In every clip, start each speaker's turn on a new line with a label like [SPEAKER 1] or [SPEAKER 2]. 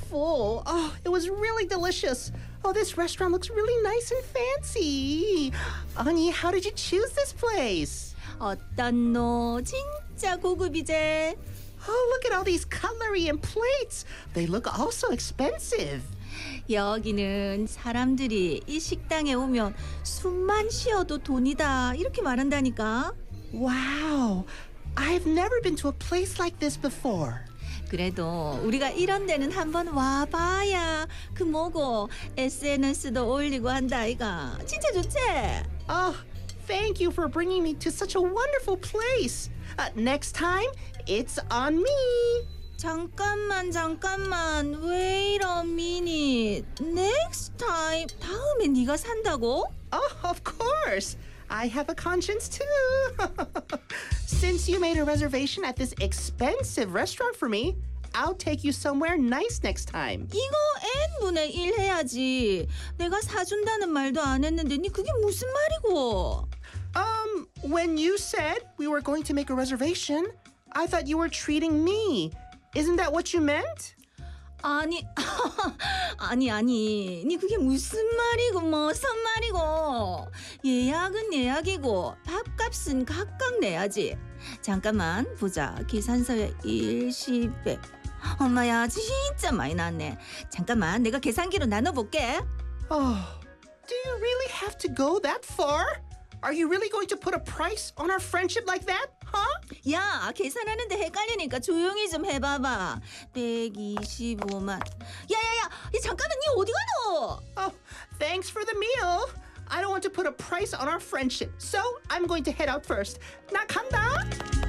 [SPEAKER 1] full. Oh, it was really delicious. Oh, this restaurant looks really nice and fancy. Ani, how did you choose this place?
[SPEAKER 2] 어떤 너 진짜 고급이제.
[SPEAKER 1] Oh, look at all these cutlery and plates. They look also expensive.
[SPEAKER 2] 여기는 사람들이 이 식당에 오면 숨만 쉬어도 돈이다 이렇게 말한다니까.
[SPEAKER 1] Wow, I've never been to a place like this before.
[SPEAKER 2] 그래도 우리가 이런 데는 한번 와봐야 그 뭐고 SNS도 올리고 한다 아이가. 진짜 좋지?
[SPEAKER 1] Oh, thank you for bringing me to such a wonderful place. Next time, it's on me.
[SPEAKER 2] 잠깐만 wait a minute. Next time 다음에 네가 산다고?
[SPEAKER 1] Oh, of course. I have a conscience too. Since you made a reservation at this expensive restaurant for me, I'll take you somewhere nice next time.
[SPEAKER 2] 이거 n분의 1 해야지. 내가 사준다는 말도 안 했는데 니 그게 무슨 말이고?
[SPEAKER 1] When you said we were going to make a reservation, I thought you were treating me. Isn't that what you meant?
[SPEAKER 2] 아니 니 그게 무슨 말이고 무슨 말이고. 예약은 예약이고 밥값은 각각 내야지. 잠깐만 보자. 계산서에 일시백. 엄마야 진짜 많이 나왔네. 잠깐만 내가 계산기로 나눠볼게.
[SPEAKER 1] Oh, do you really have to go that far? Are you really going to put a price on our friendship like that? Huh?
[SPEAKER 2] 야 계산하는데 헷갈리니까 조용히 좀 해봐봐. 125만. 야야야 잠깐만 니 어디 가노?
[SPEAKER 1] Oh, thanks for the meal. I don't want to put a price on our friendship, so I'm going to head out first. 나 간다.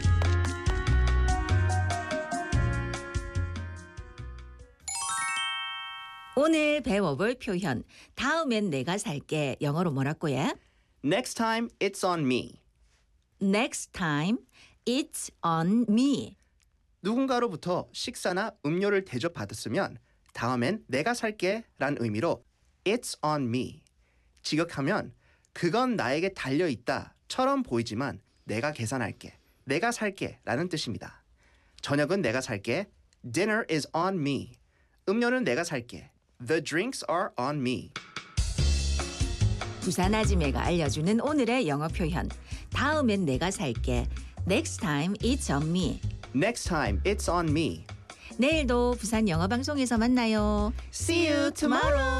[SPEAKER 2] 오늘 배워볼 표현. 다음엔 내가 살게. 영어로 뭐라고 해?
[SPEAKER 1] Next time, it's on me.
[SPEAKER 2] Next time, it's on me.
[SPEAKER 1] 누군가로부터 식사나 음료를 대접받았으면 다음엔 내가 살게 란 의미로 it's on me. 직역하면 그건 나에게 달려있다 처럼 보이지만 내가 계산할게, 내가 살게 라는 뜻입니다. 저녁은 내가 살게, dinner is on me. 음료는 내가 살게, the drinks are on me.
[SPEAKER 2] 부산 아지매가 알려주는 오늘의 영어 표현. 다음엔 내가 살게. Next time it's on me.
[SPEAKER 1] Next time, it's on me.
[SPEAKER 2] 내일도 부산 영어 방송에서 만나요.
[SPEAKER 1] See you tomorrow.